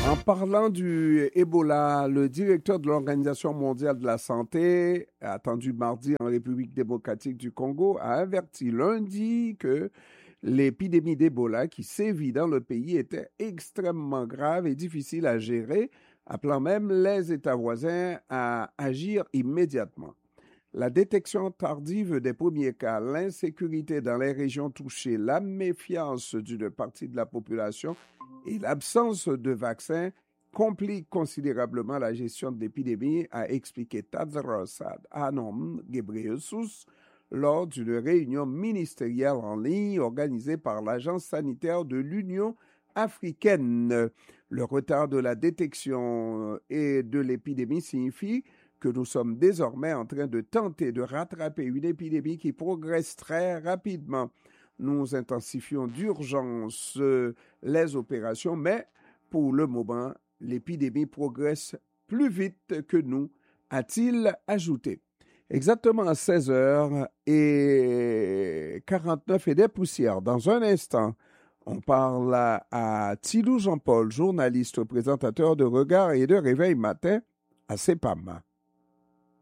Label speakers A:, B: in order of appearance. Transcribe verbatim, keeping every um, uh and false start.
A: En parlant du Ebola, le directeur de l'Organisation mondiale de la santé, attendu mardi en République démocratique du Congo, a averti lundi que l'épidémie d'Ebola qui sévit dans le pays était extrêmement grave et difficile à gérer, appelant même les États voisins à agir immédiatement. La détection tardive des premiers cas, l'insécurité dans les régions touchées, la méfiance d'une partie de la population et l'absence de vaccins compliquent considérablement la gestion de l'épidémie, a expliqué Tedros Adhanom Ghebreyesus lors d'une réunion ministérielle en ligne organisée par l'Agence sanitaire de l'Union africaine. Le retard de la détection et de l'épidémie signifie que nous sommes désormais en train de tenter de rattraper une épidémie qui progresse très rapidement. Nous intensifions d'urgence euh, les opérations, mais pour le moment, l'épidémie progresse plus vite que nous, a-t-il ajouté. Exactement à seize heures quarante-neuf et des poussières. Dans un instant, on parle à, à Tilou Jean-Paul, journaliste, présentateur de Regard et de Réveil Matin à C E P A M.